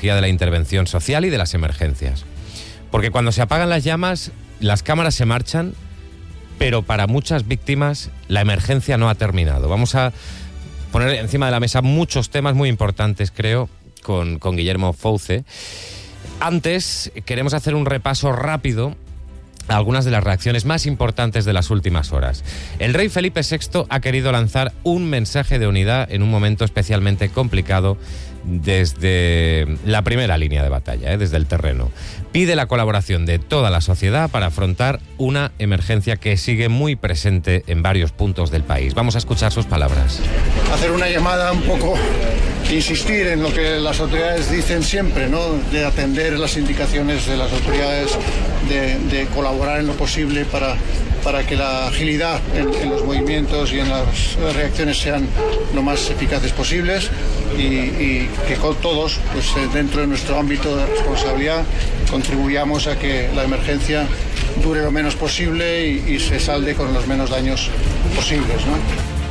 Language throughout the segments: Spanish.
Psicología de la Intervención Social y de las Emergencias. Porque cuando se apagan las llamas, las cámaras se marchan, pero para muchas víctimas la emergencia no ha terminado. Vamos a poner encima de la mesa muchos temas muy importantes, creo, con Guillermo Fouce. Antes, queremos hacer un repaso rápido a algunas de las reacciones más importantes de las últimas horas. El rey Felipe VI ha querido lanzar un mensaje de unidad en un momento especialmente complicado desde la primera línea de batalla, desde el terreno. Pide la colaboración de toda la sociedad para afrontar una emergencia que sigue muy presente en varios puntos del país. Vamos a escuchar sus palabras. Hacer una llamada un poco, insistir en lo que las autoridades dicen siempre, ¿no? De atender las indicaciones de las autoridades, de colaborar en lo posible para que la agilidad en los movimientos y en las reacciones sean lo más eficaces posibles y que con todos, pues dentro de nuestro ámbito de responsabilidad, contribuyamos a que la emergencia dure lo menos posible y se salde con los menos daños posibles, ¿no?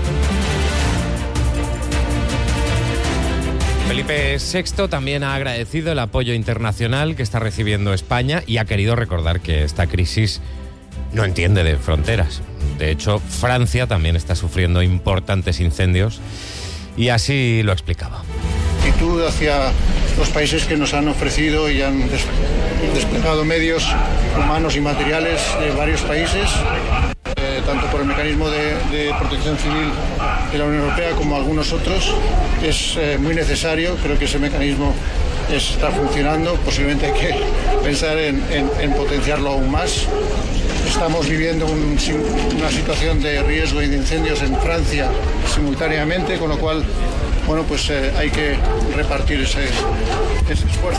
Felipe VI también ha agradecido el apoyo internacional que está recibiendo España y ha querido recordar que esta crisis no entiende de fronteras. De hecho, Francia también está sufriendo importantes incendios y así lo explicaba. Actitud hacia los países que nos han ofrecido y han desplegado medios humanos y materiales de varios países, tanto por el mecanismo de protección civil de la Unión Europea como algunos otros. Es muy necesario, creo que ese mecanismo está funcionando, posiblemente hay que pensar en potenciarlo aún más. Estamos viviendo una situación de riesgo y de incendios en Francia simultáneamente, con lo cual, bueno, pues hay que repartir ese esfuerzo.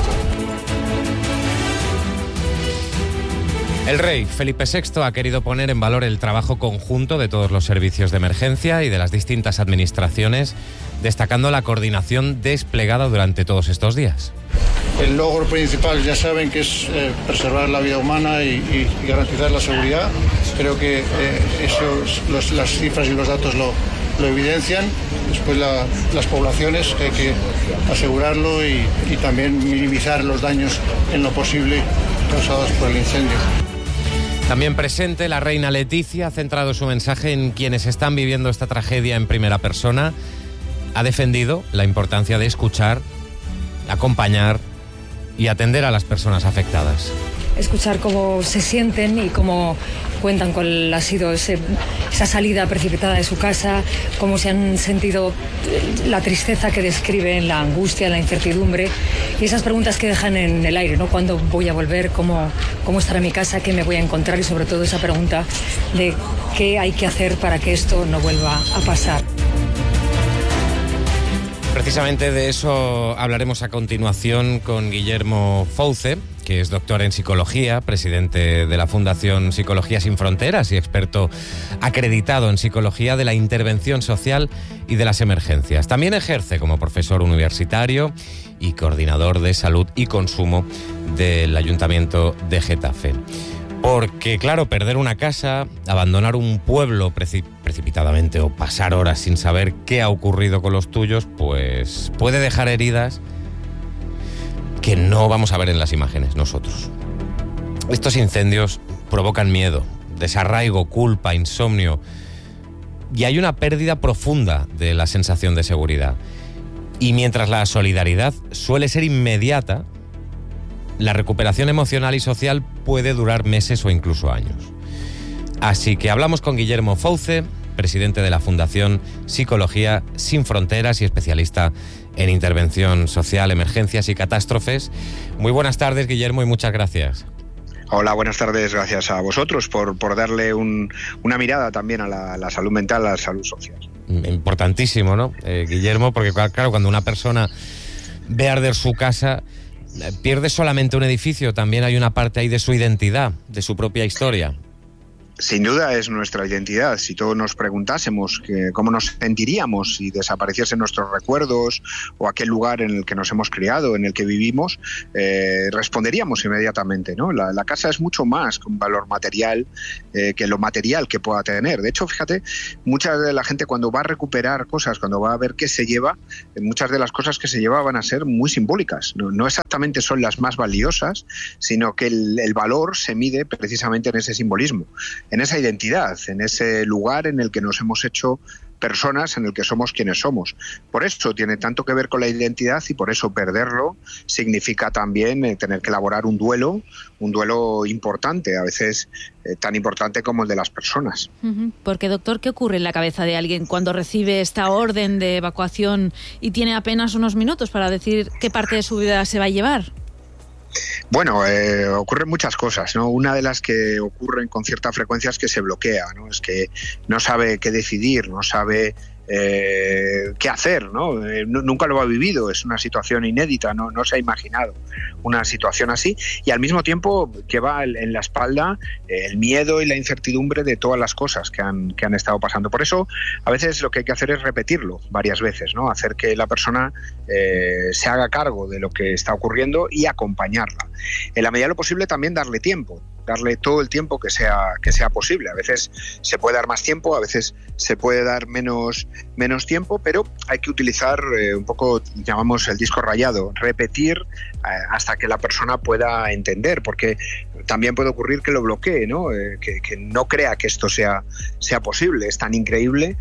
El rey Felipe VI ha querido poner en valor el trabajo conjunto de todos los servicios de emergencia y de las distintas administraciones, destacando la coordinación desplegada durante todos estos días. El logro principal, ya saben, que es preservar la vida humana y garantizar la seguridad. Creo que las cifras y los datos lo evidencian. Después las poblaciones, que hay que asegurarlo y también minimizar los daños en lo posible causados por el incendio. También presente, la reina Leticia ha centrado su mensaje en quienes están viviendo esta tragedia en primera persona. Ha defendido la importancia de escuchar, acompañar y atender a las personas afectadas. Escuchar cómo se sienten y cómo cuentan cuál ha sido esa salida precipitada de su casa, cómo se han sentido, la tristeza que describen, la angustia, la incertidumbre y esas preguntas que dejan en el aire, ¿no? ¿Cuándo voy a volver? ¿Cómo estará mi casa? ¿Qué me voy a encontrar? Y sobre todo esa pregunta de qué hay que hacer para que esto no vuelva a pasar. Precisamente de eso hablaremos a continuación con Guillermo Fouce, que es doctor en psicología, presidente de la Fundación Psicología Sin Fronteras y experto acreditado en psicología de la intervención social y de las emergencias. También ejerce como profesor universitario y coordinador de salud y consumo del Ayuntamiento de Getafe. Porque, claro, perder una casa, abandonar un pueblo precipitadamente o pasar horas sin saber qué ha ocurrido con los tuyos, pues puede dejar heridas que no vamos a ver en las imágenes nosotros. Estos incendios provocan miedo, desarraigo, culpa, insomnio y hay una pérdida profunda de la sensación de seguridad. Y mientras la solidaridad suele ser inmediata, la recuperación emocional y social puede durar meses o incluso años. Así que hablamos con Guillermo Fouce, presidente de la Fundación Psicología Sin Fronteras y especialista en intervención social, emergencias y catástrofes. Muy buenas tardes, Guillermo, y muchas gracias. Hola, buenas tardes. Gracias a vosotros por darle una mirada también a la salud mental, a la salud social. Importantísimo, ¿no, Guillermo? Porque claro, cuando una persona ve arder su casa, pierde solamente un edificio, también hay una parte ahí de su identidad, de su propia historia. Sin duda es nuestra identidad. Si todos nos preguntásemos cómo nos sentiríamos si desapareciesen nuestros recuerdos o aquel lugar en el que nos hemos criado, en el que vivimos, responderíamos inmediatamente, ¿no? La casa es mucho más que un valor material que lo material que pueda tener. De hecho, fíjate, mucha de la gente cuando va a recuperar cosas, cuando va a ver qué se lleva, muchas de las cosas que se lleva van a ser muy simbólicas. No exactamente son las más valiosas, sino que el valor se mide precisamente en ese simbolismo, en esa identidad, en ese lugar en el que nos hemos hecho personas, en el que somos quienes somos. Por eso tiene tanto que ver con la identidad y por eso perderlo significa también tener que elaborar un duelo importante, a veces tan importante como el de las personas. Porque, doctor, ¿qué ocurre en la cabeza de alguien cuando recibe esta orden de evacuación y tiene apenas unos minutos para decir qué parte de su vida se va a llevar? Bueno, ocurren muchas cosas, ¿no? Una de las que ocurren con cierta frecuencia es que se bloquea, ¿no? Es que no sabe qué decidir, no sabe qué hacer, ¿no? Nunca lo ha vivido, es una situación inédita, no se ha imaginado una situación así, y al mismo tiempo lleva en la espalda el miedo y la incertidumbre de todas las cosas que han estado pasando. Por eso a veces lo que hay que hacer es repetirlo varias veces, ¿no? Hacer que la persona se haga cargo de lo que está ocurriendo y acompañarla. En la medida de lo posible también darle tiempo, darle todo el tiempo que sea posible. A veces se puede dar más tiempo, a veces se puede dar menos tiempo, pero hay que utilizar un poco, llamamos el disco rayado, repetir hasta que la persona pueda entender, porque también puede ocurrir que lo bloquee, ¿no? Que no crea que esto sea posible. Es tan increíble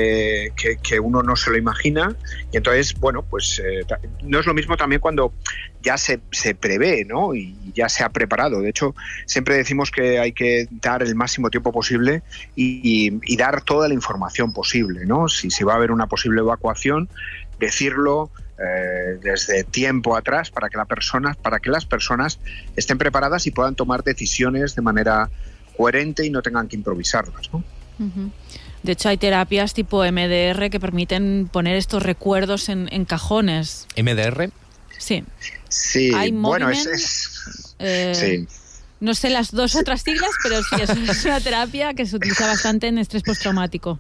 que uno no se lo imagina, y entonces, bueno, pues no es lo mismo también cuando ya se prevé, ¿no? Y ya se ha preparado. De hecho, siempre decimos que hay que dar el máximo tiempo posible y dar toda la información posible, ¿no? Si va a haber una posible evacuación, decirlo desde tiempo atrás para que las personas estén preparadas y puedan tomar decisiones de manera coherente y no tengan que improvisarlas, ¿no? De hecho, hay terapias tipo MDR que permiten poner estos recuerdos en cajones. ¿MDR? Sí. Sí, bueno, sí. No sé las dos otras siglas, pero sí, es una terapia que se utiliza bastante en estrés postraumático.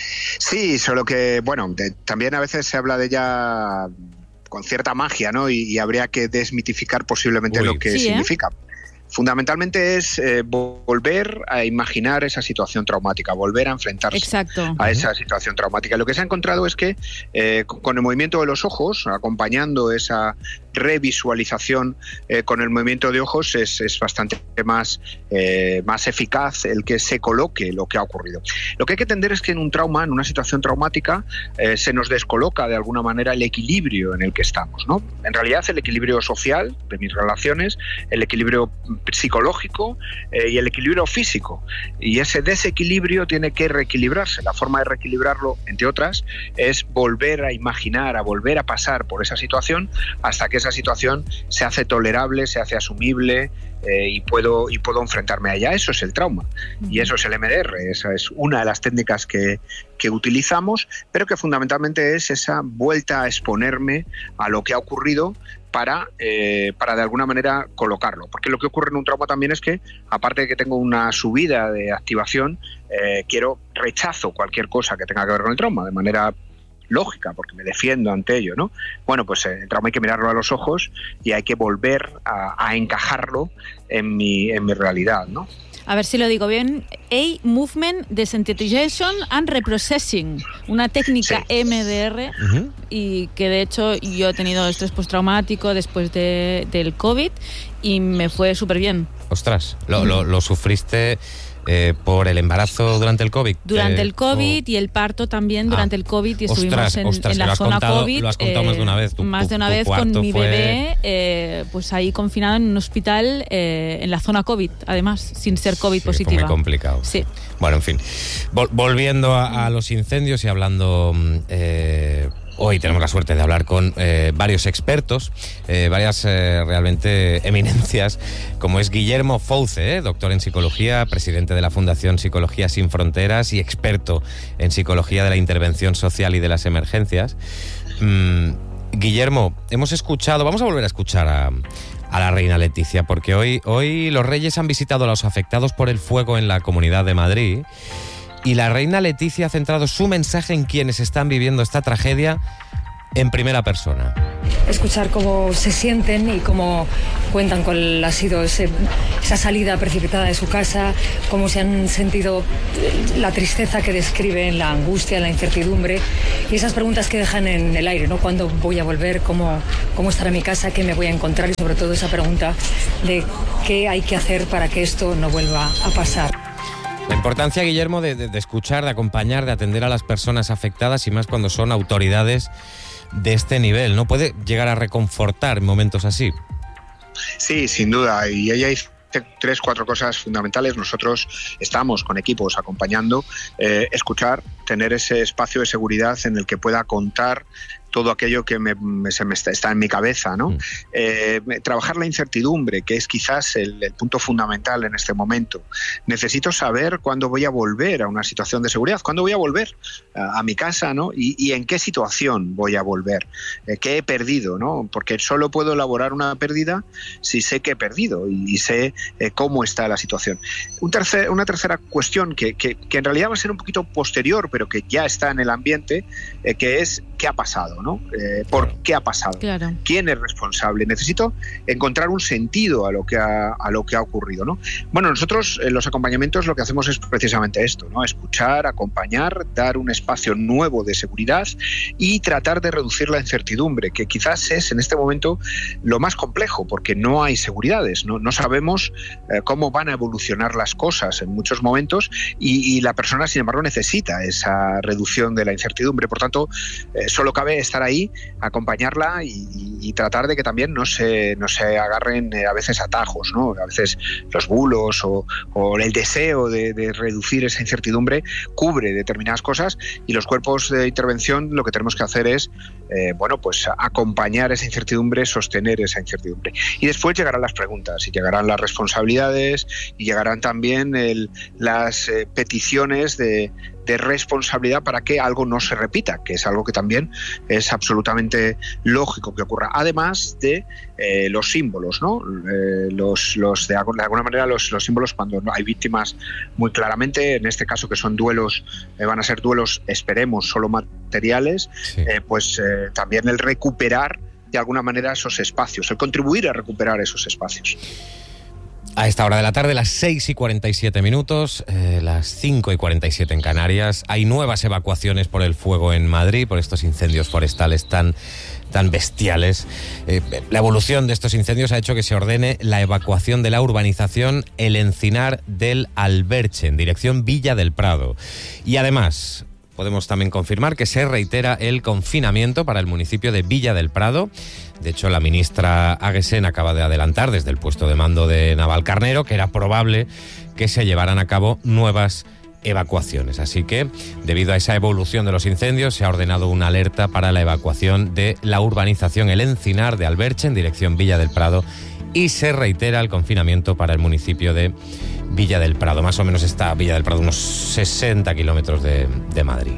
Sí, solo que, bueno, también a veces se habla de ella con cierta magia, ¿no? Y habría que desmitificar posiblemente lo que significa. Fundamentalmente es volver a imaginar esa situación traumática, volver a enfrentarse a esa situación traumática. Lo que se ha encontrado es que con el movimiento de los ojos, acompañando esa revisualización con el movimiento de ojos, es bastante más eficaz el que se coloque lo que ha ocurrido. Lo que hay que entender es que en un trauma, en una situación traumática, se nos descoloca de alguna manera el equilibrio en el que estamos, ¿no? En realidad el equilibrio social de mis relaciones, el equilibrio psicológico y el equilibrio físico, y ese desequilibrio tiene que reequilibrarse. La forma de reequilibrarlo, entre otras, es volver a imaginar, a volver a pasar por esa situación hasta que esa situación se hace tolerable, se hace asumible, y puedo enfrentarme a ella. Eso es el trauma y eso es el MDR. Esa es una de las técnicas que utilizamos, pero que fundamentalmente es esa vuelta a exponerme a lo que ha ocurrido para de alguna manera colocarlo. Porque lo que ocurre en un trauma también es que, aparte de que tengo una subida de activación, rechazo cualquier cosa que tenga que ver con el trauma de manera lógica, porque me defiendo ante ello, ¿no? Bueno, pues el trauma hay que mirarlo a los ojos y hay que volver a encajarlo en mi realidad, ¿no? A ver si lo digo bien. Movement Desensitization and Reprocessing, una técnica MDR, y que de hecho yo he tenido estrés postraumático después del COVID y me fue súper bien. Ostras, lo sufriste por el embarazo durante el COVID. Durante el COVID y el parto también durante el COVID, y estuvimos en la zona COVID. Lo has contado más de una vez. Más de una vez con mi bebé, pues ahí confinado en un hospital en la zona COVID, además, sin ser COVID positiva. Fue muy complicado. Sí. Bueno, en fin. Volviendo a los incendios y hablando... Hoy tenemos la suerte de hablar con varios expertos, varias realmente eminencias, como es Guillermo Fouce, doctor en psicología, presidente de la Fundación Psicología Sin Fronteras y experto en psicología de la intervención social y de las emergencias. Guillermo, vamos a volver a escuchar a la reina Letizia, porque hoy los reyes han visitado a los afectados por el fuego en la Comunidad de Madrid y la reina Letizia ha centrado su mensaje en quienes están viviendo esta tragedia en primera persona. Escuchar cómo se sienten y cómo cuentan cuál ha sido esa salida precipitada de su casa, cómo se han sentido, la tristeza que describen, la angustia, la incertidumbre y esas preguntas que dejan en el aire, ¿no? ¿Cuándo voy a volver? ¿Cómo estará mi casa? ¿Qué me voy a encontrar? Y sobre todo esa pregunta de qué hay que hacer para que esto no vuelva a pasar. La importancia, Guillermo, de escuchar, de acompañar, de atender a las personas afectadas y más cuando son autoridades de este nivel, ¿no? Puede llegar a reconfortar en momentos así. Sí, sin duda, y ella hizo 3-4 cosas fundamentales. Nosotros estamos con equipos acompañando, escuchar, tener ese espacio de seguridad en el que pueda contar todo aquello que está en mi cabeza, ¿no? Trabajar la incertidumbre, que es quizás el punto fundamental en este momento. Necesito saber cuándo voy a volver a una situación de seguridad, cuándo voy a volver a mi casa, ¿no? Y en qué situación voy a volver, qué he perdido, ¿no? Porque solo puedo elaborar una pérdida si sé que he perdido y sé cómo está la situación. Una tercera cuestión que en realidad va a ser un poquito posterior, pero que ya está en el ambiente, que es qué ha pasado, ¿no? ¿Por qué ha pasado? Claro. ¿Quién es responsable? Necesito encontrar un sentido a lo que ha ocurrido, ¿no? Bueno, nosotros en los acompañamientos lo que hacemos es precisamente esto, ¿no? Escuchar, acompañar, dar un espacio nuevo de seguridad y tratar de reducir la incertidumbre, que quizás es en este momento lo más complejo, porque no hay seguridades, no sabemos cómo van a evolucionar las cosas en muchos momentos y la persona, sin embargo, necesita esa reducción de la incertidumbre. Por tanto, solo cabe estar ahí, acompañarla y tratar de que también no se agarren a veces atajos, ¿no? A veces los bulos o el deseo de reducir esa incertidumbre cubre determinadas cosas y los cuerpos de intervención lo que tenemos que hacer es pues acompañar esa incertidumbre, sostener esa incertidumbre. Y después llegarán las preguntas y llegarán las responsabilidades y llegarán también las peticiones de responsabilidad para que algo no se repita, que es algo que también es absolutamente lógico que ocurra. Además de los símbolos, ¿no? De alguna manera los símbolos cuando hay víctimas muy claramente, en este caso que son duelos, van a ser duelos, esperemos, solo materiales, sí. También el recuperar de alguna manera esos espacios, el contribuir a recuperar esos espacios. A esta hora de la tarde, las 6:47, las 5:47 en Canarias, hay nuevas evacuaciones por el fuego en Madrid, por estos incendios forestales tan bestiales. La evolución de estos incendios ha hecho que se ordene la evacuación de la urbanización El Encinar del Alberche, en dirección Villa del Prado. Y además, podemos también confirmar que se reitera el confinamiento para el municipio de Villa del Prado. De hecho, la ministra Aguesén acaba de adelantar desde el puesto de mando de Navalcarnero que era probable que se llevaran a cabo nuevas evacuaciones. Así que, debido a esa evolución de los incendios, se ha ordenado una alerta para la evacuación de la urbanización El Encinar de Alberche en dirección Villa del Prado y se reitera el confinamiento para el municipio de Villa del Prado. Más o menos está Villa del Prado unos 60 kilómetros de Madrid.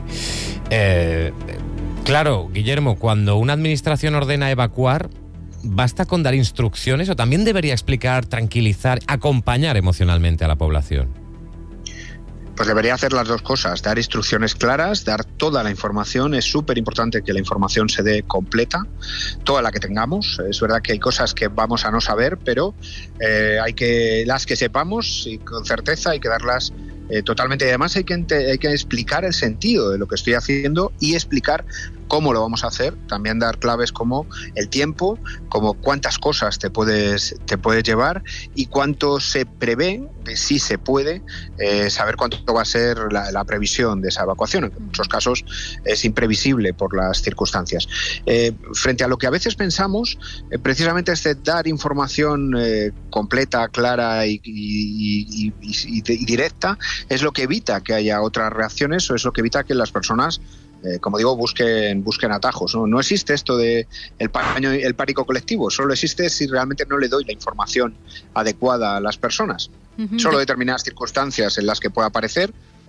Claro, Guillermo, cuando una administración ordena evacuar, ¿basta con dar instrucciones o también debería explicar, tranquilizar, acompañar emocionalmente a la población? Pues debería hacer las dos cosas, dar instrucciones claras, dar toda la información. Es súper importante que la información se dé completa, toda la que tengamos. Es verdad que hay cosas que vamos a no saber, pero las que sepamos y con certeza hay que darlas totalmente. Y además hay que explicar el sentido de lo que estoy haciendo y explicar cómo lo vamos a hacer, también dar claves como el tiempo, como cuántas cosas te puedes llevar y cuánto se prevé, de si se puede, saber cuánto va a ser la previsión de esa evacuación. En muchos casos es imprevisible por las circunstancias. Frente a lo que a veces pensamos, precisamente este dar información completa, clara y directa es lo que evita que haya otras reacciones o es lo que evita que las personas como digo, busquen atajos. No existe esto de el pánico colectivo, solo existe si realmente no le doy la información adecuada a las personas. Solo determinadas circunstancias en las que pueda aparecer,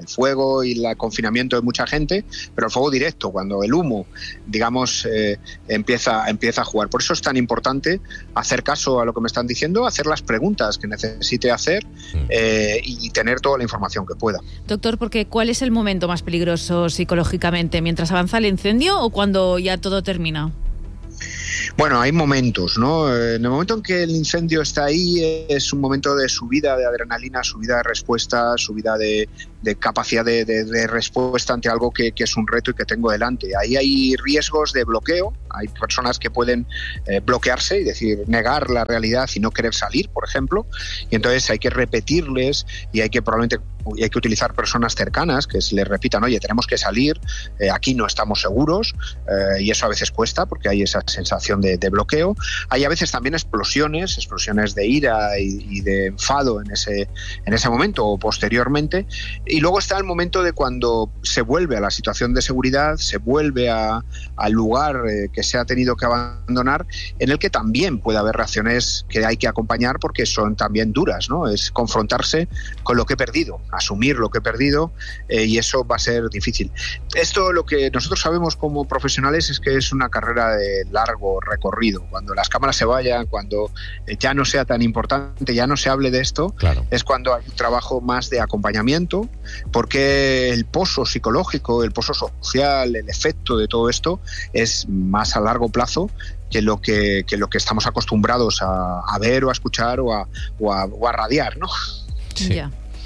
el fuego y el confinamiento de mucha gente, pero el fuego directo, cuando el humo, digamos, empieza a jugar. Por eso es tan importante hacer caso a lo que me están diciendo, hacer las preguntas que necesite hacer y tener toda la información que pueda. Doctor, porque ¿cuál es el momento más peligroso psicológicamente? ¿Mientras avanza el incendio o cuando ya todo termina? Bueno, hay momentos, ¿no? En el momento en que el incendio está ahí es un momento de subida de adrenalina, subida de respuesta, subida de capacidad de respuesta ante algo que es un reto y que tengo delante. Ahí hay riesgos de bloqueo, hay personas que pueden bloquearse y decir, negar la realidad y no querer salir, por ejemplo, y entonces hay que repetirles y hay que utilizar personas cercanas que se les repitan, oye, tenemos que salir, aquí no estamos seguros, y eso a veces cuesta porque hay esa sensación de bloqueo. Hay a veces también explosiones de ira y de enfado en ese momento o posteriormente. Y luego está el momento de cuando se vuelve a la situación de seguridad, se vuelve al lugar que se ha tenido que abandonar, en el que también puede haber reacciones que hay que acompañar porque son también duras, ¿no? Es confrontarse con lo que he perdido, asumir lo que he perdido, y eso va a ser difícil. Esto, lo que nosotros sabemos como profesionales, es que es una carrera de largo recorrido. Cuando las cámaras se vayan, cuando ya no sea tan importante, ya no se hable de esto, claro, es cuando hay un trabajo más de acompañamiento, porque el pozo psicológico, el pozo social, el efecto de todo esto es más a largo plazo que lo que estamos acostumbrados a ver o a escuchar o a radiar, ¿no? Sí. Yeah.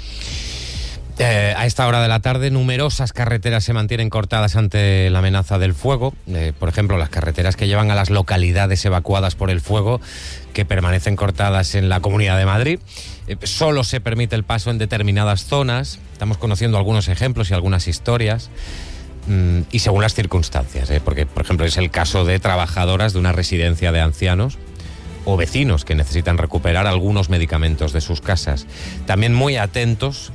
A esta hora de la tarde, numerosas carreteras se mantienen cortadas ante la amenaza del fuego. Por ejemplo, las carreteras que llevan a las localidades evacuadas por el fuego, que permanecen cortadas en la Comunidad de Madrid. Solo se permite el paso en determinadas zonas. Estamos conociendo algunos ejemplos y algunas historias. Y según las circunstancias, porque, por ejemplo, es el caso de trabajadoras de una residencia de ancianos o vecinos que necesitan recuperar algunos medicamentos de sus casas. También muy atentos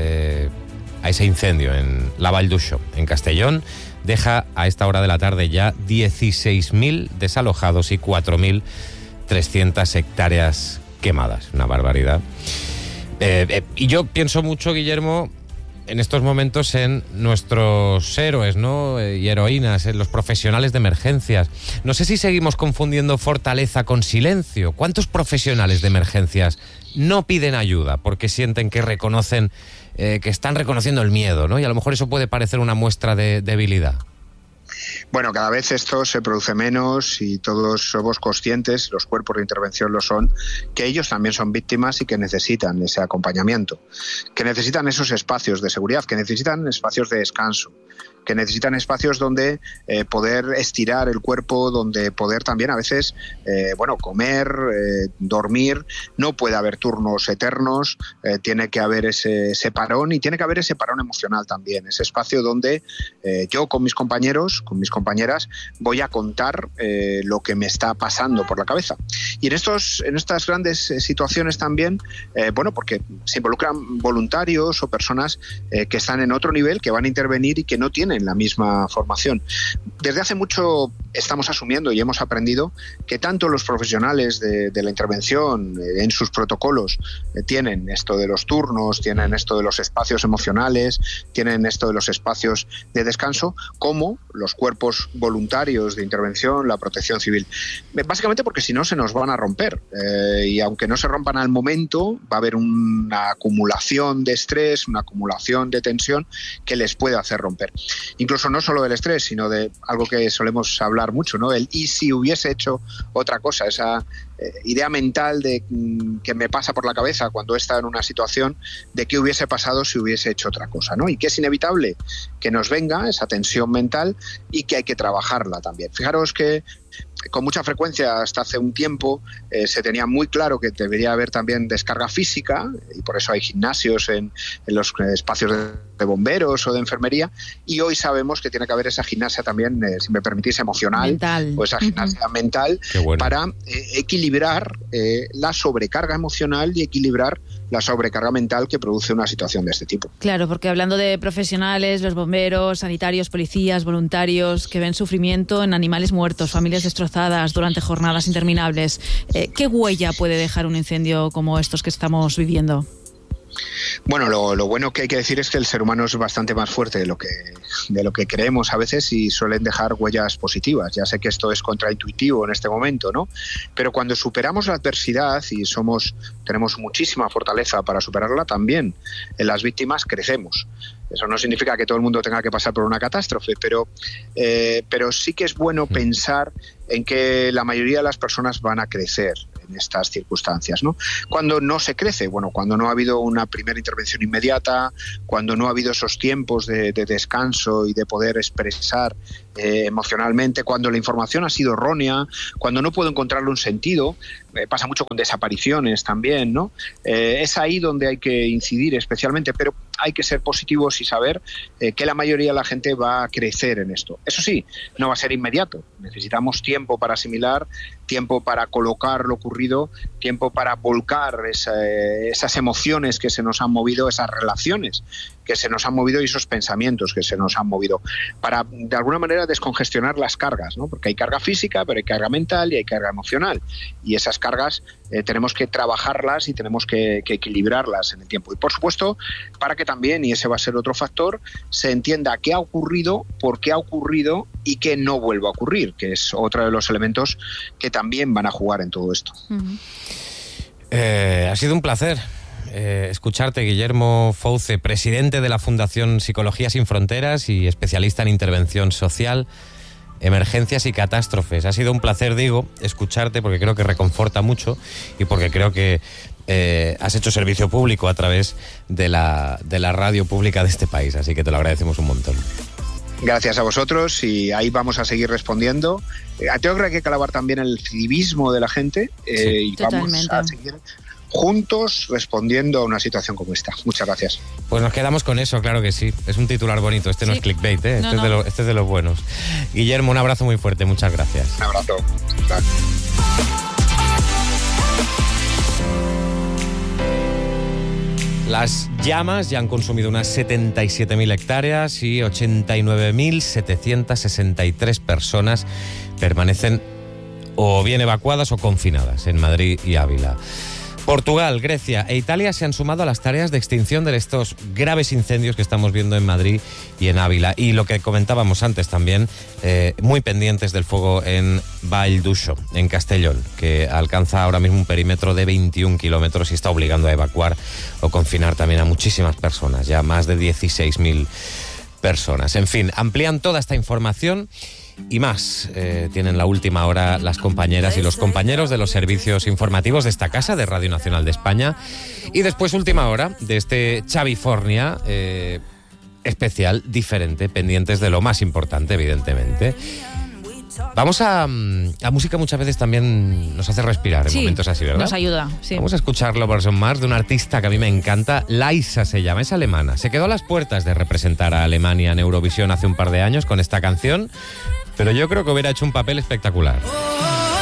a ese incendio en la Vall d'Uixó, en Castellón. Deja a esta hora de la tarde ya 16.000 desalojados y 4.300 hectáreas quemadas. Una barbaridad. Y yo pienso mucho, Guillermo, en estos momentos en nuestros héroes, ¿no? Y heroínas, en los profesionales de emergencias. No sé si seguimos confundiendo fortaleza con silencio. ¿Cuántos profesionales de emergencias no piden ayuda porque sienten que reconocen, que están reconociendo el miedo, ¿no? Y a lo mejor eso puede parecer una muestra de debilidad. Bueno, cada vez esto se produce menos y todos somos conscientes, los cuerpos de intervención lo son, que ellos también son víctimas y que necesitan ese acompañamiento, que necesitan esos espacios de seguridad, que necesitan espacios de descanso, que necesitan espacios donde poder estirar el cuerpo, donde poder también a veces comer, dormir. No puede haber turnos eternos, tiene que haber ese parón, y tiene que haber ese parón emocional también, ese espacio donde yo con mis compañeros, con mis compañeras, voy a contar lo que me está pasando por la cabeza. Y en estas grandes situaciones también, porque se involucran voluntarios o personas que están en otro nivel, que van a intervenir y que no tienen la misma formación. Desde hace mucho estamos asumiendo y hemos aprendido que tanto los profesionales de la intervención en sus protocolos tienen esto de los turnos, tienen esto de los espacios emocionales, tienen esto de los espacios de descanso, como los cuerpos voluntarios de intervención, la protección civil. Básicamente porque si no se nos van a romper, y aunque no se rompan al momento, va a haber una acumulación de estrés, una acumulación de tensión que les puede hacer romper. Incluso no solo del estrés, sino de algo que solemos hablar mucho, ¿no? El ¿y si hubiese hecho otra cosa? Esa idea mental de que me pasa por la cabeza cuando he estado en una situación de qué hubiese pasado si hubiese hecho otra cosa, ¿no? Y que es inevitable que nos venga esa tensión mental y que hay que trabajarla también. Fijaros que con mucha frecuencia hasta hace un tiempo se tenía muy claro que debería haber también descarga física, y por eso hay gimnasios en los espacios de bomberos o de enfermería, y hoy sabemos que tiene que haber esa gimnasia también, si me permitís, emocional, mental, o esa gimnasia mental, para equilibrar la sobrecarga emocional y equilibrar la sobrecarga mental que produce una situación de este tipo. Claro, porque hablando de profesionales, los bomberos, sanitarios, policías, voluntarios, que ven sufrimiento en animales muertos, familias destrozadas durante jornadas interminables, ¿qué huella puede dejar un incendio como estos que estamos viviendo? Bueno, lo bueno que hay que decir es que el ser humano es bastante más fuerte de lo que creemos a veces y suelen dejar huellas positivas. Ya sé que esto es contraintuitivo en este momento, ¿no? Pero cuando superamos la adversidad y tenemos muchísima fortaleza para superarla, también en las víctimas crecemos. Eso no significa que todo el mundo tenga que pasar por una catástrofe, pero sí que es bueno pensar en que la mayoría de las personas van a crecer en estas circunstancias, ¿no? Cuando no se crece, bueno, cuando no ha habido una primera intervención inmediata, cuando no ha habido esos tiempos de descanso y de poder expresar emocionalmente, cuando la información ha sido errónea, cuando no puedo encontrarle un sentido, pasa mucho con desapariciones también, ¿no? Es ahí donde hay que incidir especialmente, pero hay que ser positivos y saber que la mayoría de la gente va a crecer en esto. Eso sí, no va a ser inmediato. Necesitamos tiempo para asimilar, tiempo para colocar lo ocurrido, tiempo para volcar esas emociones que se nos han movido, esas relaciones que se nos han movido y esos pensamientos que se nos han movido, para de alguna manera descongestionar las cargas, ¿no? Porque hay carga física, pero hay carga mental y hay carga emocional, y esas cargas tenemos que trabajarlas y tenemos que equilibrarlas en el tiempo. Y por supuesto, para que también, y ese va a ser otro factor, se entienda qué ha ocurrido, por qué ha ocurrido y que no vuelva a ocurrir, que es otro de los elementos que también van a jugar en todo esto. Ha sido un placer escucharte, Guillermo Fouce, presidente de la Fundación Psicología Sin Fronteras y especialista en intervención social, emergencias y catástrofes. Ha sido un placer, digo, escucharte, porque creo que reconforta mucho y porque creo que has hecho servicio público a través de la radio pública de este país, así que te lo agradecemos un montón. Gracias a vosotros y ahí vamos a seguir respondiendo. Tengo que clavar también el civismo de la gente y totalmente. Vamos a seguir juntos respondiendo a una situación como esta. Muchas gracias. Pues nos quedamos con eso, claro que sí. Es un titular bonito, este no es clickbait, ¿eh? Este es de los buenos. Guillermo, un abrazo muy fuerte, muchas gracias. Un abrazo. Gracias. Las llamas ya han consumido unas 77.000 hectáreas y 89.763 personas permanecen o bien evacuadas o confinadas en Madrid y Ávila. Portugal, Grecia e Italia se han sumado a las tareas de extinción de estos graves incendios que estamos viendo en Madrid y en Ávila. Y lo que comentábamos antes también, muy pendientes del fuego en Vall d'Uixó, en Castellón, que alcanza ahora mismo un perímetro de 21 kilómetros y está obligando a evacuar o confinar también a muchísimas personas, ya más de 16.000 personas. En fin, amplían toda esta información y más. Tienen la última hora las compañeras y los compañeros de los servicios informativos de esta casa, de Radio Nacional de España. Y después última hora de este Chavifornia especial, diferente, pendientes de lo más importante, evidentemente. Vamos a música muchas veces también nos hace respirar en momentos así, ¿verdad? Nos ayuda, sí. Vamos a escuchar Lovers on Mars de una artista que a mí me encanta, Laisa se llama, es alemana. Se quedó a las puertas de representar a Alemania en Eurovisión hace un par de años con esta canción, pero yo creo que hubiera hecho un papel espectacular.